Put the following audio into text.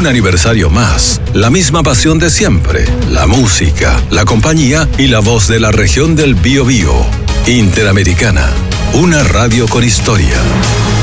Un aniversario más, la misma pasión de siempre, la música, la compañía y la voz de la región del Biobío. Interamericana, una radio con historia.